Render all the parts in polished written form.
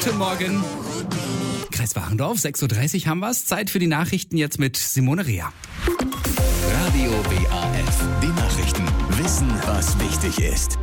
Guten Morgen. Kreis Warendorf, 6.30 Uhr haben wir es. Zeit für die Nachrichten jetzt mit Simone Rea. Radio WAF. Die Nachrichten. Wissen, was wichtig ist.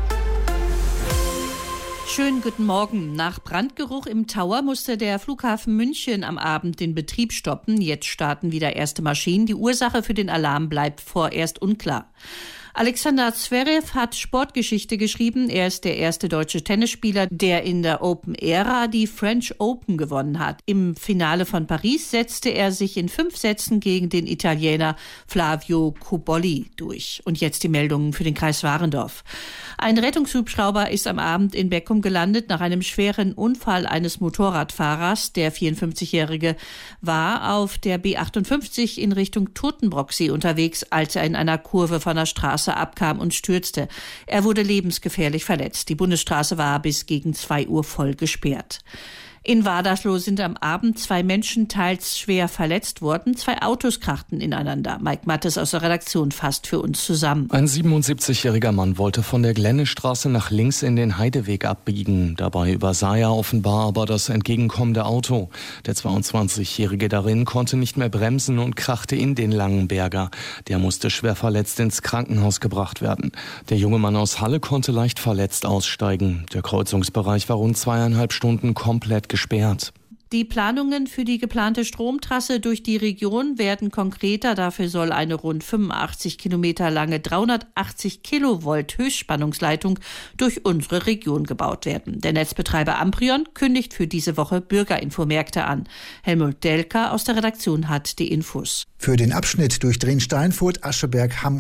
Schönen guten Morgen. Nach Brandgeruch im Tower musste der Flughafen München am Abend den Betrieb stoppen. Jetzt starten wieder erste Maschinen. Die Ursache für den Alarm bleibt vorerst unklar. Alexander Zverev hat Sportgeschichte geschrieben. Er ist der erste deutsche Tennisspieler, der in der Open-Ära die French Open gewonnen hat. Im Finale von Paris setzte er sich in 5 Sätzen gegen den Italiener Flavio Cobolli durch. Und jetzt die Meldungen für den Kreis Warendorf. Ein Rettungshubschrauber ist am Abend in Beckum gelandet nach einem schweren Unfall eines Motorradfahrers. Der 54-Jährige war auf der B58 in Richtung Totenbrocksee unterwegs, als er in einer Kurve von der Straße abkam und stürzte. Er wurde lebensgefährlich verletzt. Die Bundesstraße war bis gegen 2 Uhr voll gesperrt. In Wadersloh sind am Abend 2 Menschen teils schwer verletzt worden. 2 Autos krachten ineinander. Mike Mattes aus der Redaktion fasst für uns zusammen. Ein 77-jähriger Mann wollte von der Glennestraße nach links in den Heideweg abbiegen. Dabei übersah er offenbar aber das entgegenkommende Auto. Der 22-jährige darin konnte nicht mehr bremsen und krachte in den Langenberger. Der musste schwer verletzt ins Krankenhaus gebracht werden. Der junge Mann aus Halle konnte leicht verletzt aussteigen. Der Kreuzungsbereich war rund 2,5 Stunden komplett gesperrt. Die Planungen für die geplante Stromtrasse durch die Region werden konkreter. Dafür soll eine rund 85 Kilometer lange 380 Kilovolt Höchstspannungsleitung durch unsere Region gebaut werden. Der Netzbetreiber Amprion kündigt für diese Woche Bürgerinfomärkte an. Helmut Delka aus der Redaktion hat die Infos. Für den Abschnitt durch Drin-Steinfurt, Ascheberg, Hamm